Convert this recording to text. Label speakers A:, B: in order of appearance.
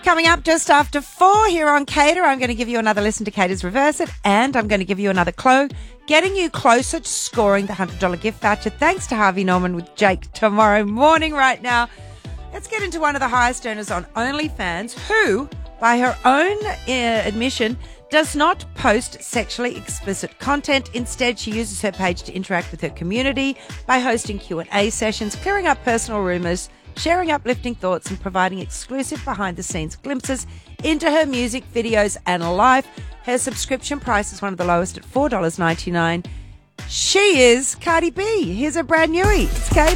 A: Coming up just after 4 here on Cater, I'm going to give you another listen to Cater's Reverse It, and I'm going to give you another clue, getting you closer to scoring the $100 gift voucher thanks to Harvey Norman with Jake tomorrow morning. Right now, let's get into one of the highest earners on OnlyFans who, by her own admission, does not post sexually explicit content. Instead, she uses her page to interact with her community by hosting Q&A sessions, clearing up personal rumours, sharing uplifting thoughts, and providing exclusive behind-the-scenes glimpses into her music, videos, and life. Her subscription price is one of the lowest at $4.99. She is Cardi B. Here's a brand newie. It's Kate.